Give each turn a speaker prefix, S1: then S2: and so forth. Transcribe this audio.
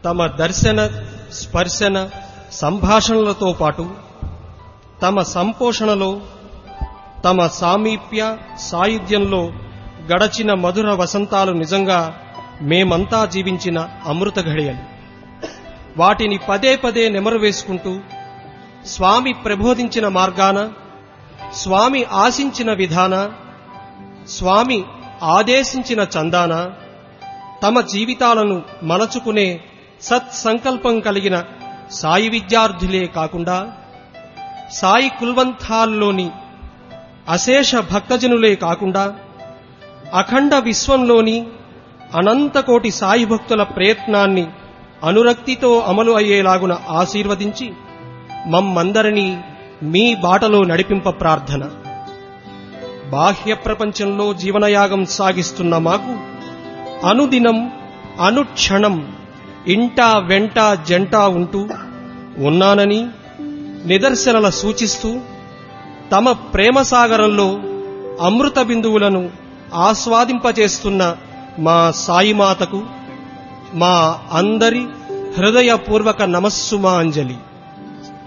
S1: తమ దర్శన స్పర్శన సంభాషణలతో పాటు తమ సంపోషణలో తమ సామీప్య సాయుధ్యంలో గడచిన మధుర వసంతాలు నిజంగా మేమంతా జీవించిన అమృత ఘడియలు. వాటిని పదే పదే నెమరు వేసుకుంటూ స్వామి ప్రబోధించిన మార్గాన, స్వామి ఆశించిన విధాన, స్వామి ఆదేశించిన చందాన తమ జీవితాలను మలచుకునే సత్సంకల్పం కలిగిన సాయి విద్యార్థులే కాకుండా సాయి కుల్వంతాల్లోని అశేష భక్తజనులే కాకుండా అఖండ విశ్వంలోని అనంతకోటి సాయి భక్తుల ప్రయత్నాన్ని అనురక్తితో అమలు అయ్యేలాగున ఆశీర్వదించి మమ్మందరినీ మీ బాటలో నడిపింప ప్రార్థన. బాహ్య ప్రపంచంలో జీవనయాగం సాగిస్తున్న మాకు అనుదినం అనుక్షణం ఇంటా వెంట జంటా ఉంటూ ఉన్నానని నిదర్శనల సూచిస్తూ తమ ప్రేమసాగరంలో అమృత బిందువులను ఆస్వాదింపచేస్తున్న మా సాయిమాతకు మా అందరి హృదయపూర్వక నమస్సుమాంజలి.